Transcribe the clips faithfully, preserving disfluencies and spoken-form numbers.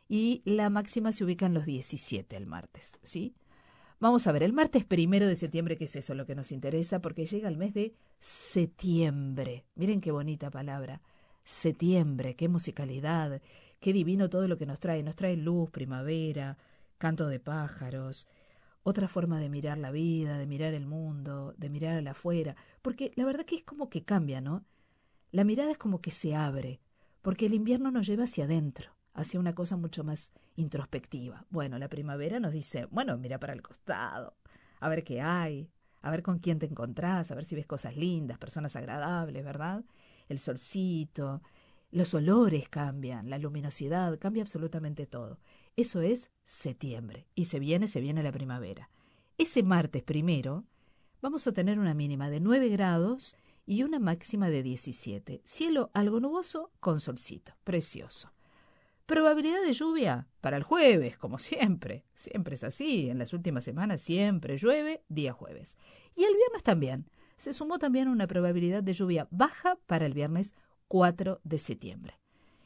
y la máxima se ubica en los diecisiete el martes, ¿sí? Vamos a ver, el martes primero de septiembre, ¿qué es eso lo que nos interesa? Porque llega el mes de septiembre. Miren qué bonita palabra. Septiembre, qué musicalidad, qué divino todo lo que nos trae. Nos trae luz, primavera, canto de pájaros, otra forma de mirar la vida, de mirar el mundo, de mirar al afuera. Porque la verdad que es como que cambia, ¿no? La mirada es como que se abre, porque el invierno nos lleva hacia adentro, hacia una cosa mucho más introspectiva. Bueno, la primavera nos dice, bueno, mira para el costado, a ver qué hay, a ver con quién te encontrás, a ver si ves cosas lindas, personas agradables, ¿verdad? El solcito, los olores cambian, la luminosidad, cambia absolutamente todo. Eso es septiembre, y se viene, se viene la primavera. Ese martes primero vamos a tener una mínima de nueve grados y una máxima de diecisiete. Cielo algo nuboso con solcito. Precioso. Probabilidad de lluvia para el jueves, como siempre. Siempre es así. En las últimas semanas siempre llueve día jueves. Y el viernes también. Se sumó también una probabilidad de lluvia baja para el viernes cuatro de septiembre.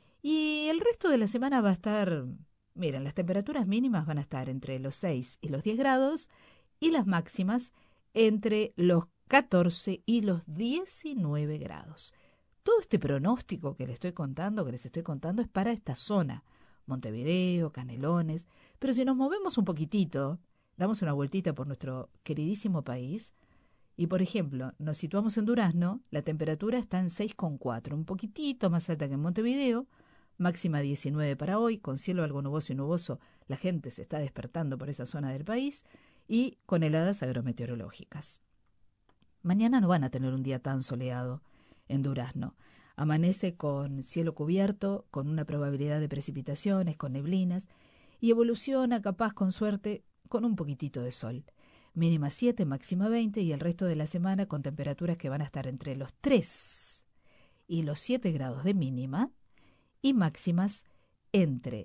Y el resto de la semana va a estar... Miren, las temperaturas mínimas van a estar entre los seis y los diez grados y las máximas entre los catorce y los diecinueve grados. Todo este pronóstico que les estoy contando, que les estoy contando, es para esta zona, Montevideo, Canelones, pero si nos movemos un poquitito, damos una vueltita por nuestro queridísimo país, y por ejemplo, nos situamos en Durazno, la temperatura está en seis coma cuatro, un poquitito más alta que en Montevideo, máxima diecinueve para hoy, con cielo algo nuboso y nuboso, la gente se está despertando por esa zona del país, y con heladas agrometeorológicas. Mañana no van a tener un día tan soleado en Durazno. Amanece con cielo cubierto, con una probabilidad de precipitaciones, con neblinas, y evoluciona, capaz con suerte, con un poquitito de sol. Mínima siete, máxima veinte, y el resto de la semana con temperaturas que van a estar entre los tres y los siete grados de mínima, y máximas entre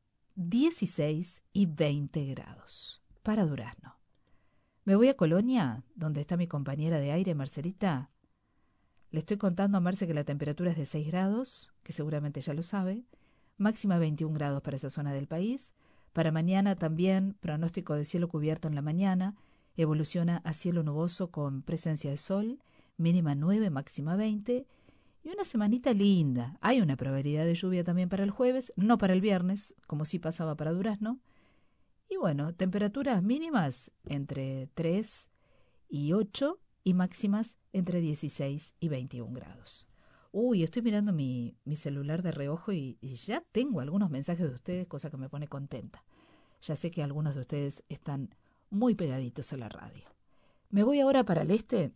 dieciséis y veinte grados para Durazno. Me voy a Colonia, donde está mi compañera de aire, Marcelita. Le estoy contando a Marce que la temperatura es de seis grados, que seguramente ya lo sabe, máxima veintiún grados para esa zona del país. Para mañana también, pronóstico de cielo cubierto en la mañana, evoluciona a cielo nuboso con presencia de sol, mínima nueve, máxima veinte, y una semanita linda. Hay una probabilidad de lluvia también para el jueves, no para el viernes, como sí pasaba para Durazno. Y bueno, temperaturas mínimas entre tres y ocho y máximas entre dieciséis y veintiún grados. Uy, estoy mirando mi, mi celular de reojo y, y ya tengo algunos mensajes de ustedes, cosa que me pone contenta. Ya sé que algunos de ustedes están muy pegaditos a la radio. Me voy ahora para el este.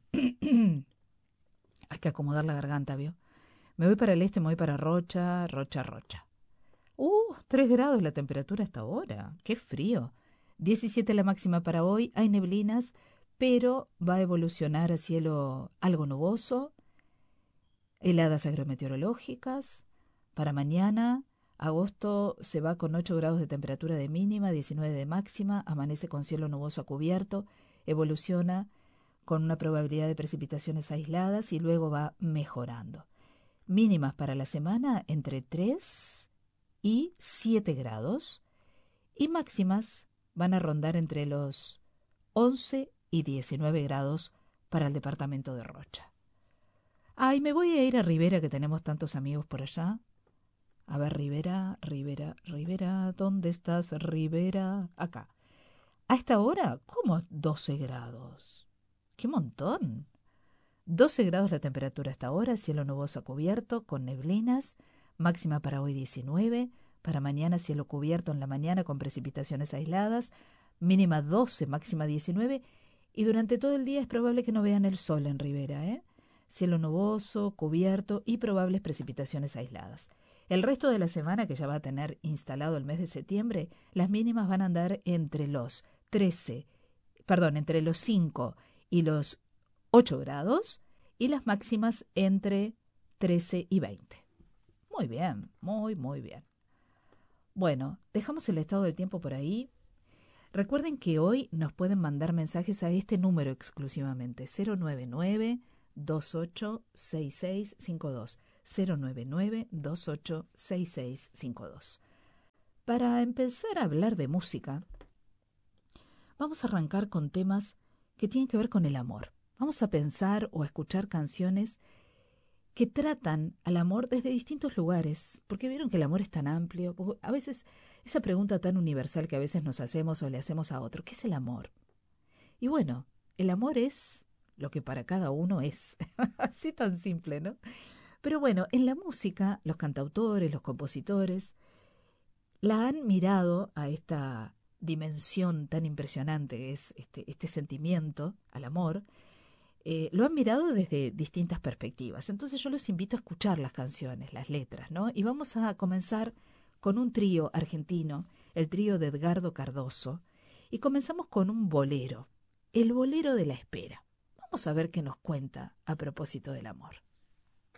Hay que acomodar la garganta, ¿vio? Me voy para el este, me voy para Rocha, Rocha, Rocha. Uh, tres grados la temperatura hasta ahora. Qué frío. diecisiete la máxima para hoy. Hay neblinas, pero va a evolucionar a cielo algo nuboso. Heladas agrometeorológicas. Para mañana, agosto se va con ocho grados de temperatura de mínima, diecinueve de máxima. Amanece con cielo nuboso a cubierto. Evoluciona con una probabilidad de precipitaciones aisladas y luego va mejorando. Mínimas para la semana entre tres y siete grados, y máximas van a rondar entre los once y diecinueve grados para el departamento de Rocha. Ay, me voy a ir a Rivera, que tenemos tantos amigos por allá. A ver, Rivera, Rivera, Rivera, ¿dónde estás, Rivera? Acá. A esta hora, ¿cómo doce grados? ¡Qué montón! doce grados la temperatura hasta ahora, cielo nuboso a cubierto, con neblinas, máxima para hoy diecinueve, para mañana cielo cubierto en la mañana con precipitaciones aisladas, mínima doce, máxima diecinueve, y durante todo el día es probable que no vean el sol en Rivera, ¿eh? Cielo nuboso, cubierto y probables precipitaciones aisladas. El resto de la semana, que ya va a tener instalado el mes de septiembre, las mínimas van a andar entre los trece, perdón, entre los cinco y los ocho grados, y las máximas entre trece y veinte. Muy bien, muy, muy bien. Bueno, dejamos el estado del tiempo por ahí. Recuerden que hoy nos pueden mandar mensajes a este número exclusivamente, cero nueve nueve, dos ocho seis seis cinco dos, cero nueve nueve, dos ocho seis seis cinco dos. Para empezar a hablar de música, vamos a arrancar con temas que tienen que ver con el amor. Vamos a pensar o a escuchar canciones que tratan al amor desde distintos lugares, porque vieron que el amor es tan amplio. A veces esa pregunta tan universal que a veces nos hacemos o le hacemos a otro, ¿qué es el amor? Y bueno, el amor es lo que para cada uno es, así tan simple, ¿no? Pero bueno, en la música, los cantautores, los compositores, la han mirado a esta dimensión tan impresionante que es este, este sentimiento al amor, eh, lo han mirado desde distintas perspectivas. Entonces yo los invito a escuchar las canciones, las letras, ¿no? Y vamos a comenzar con un trío argentino, el trío de Edgardo Cardoso, y comenzamos con un bolero, el bolero de la espera. Vamos a ver qué nos cuenta a propósito del amor.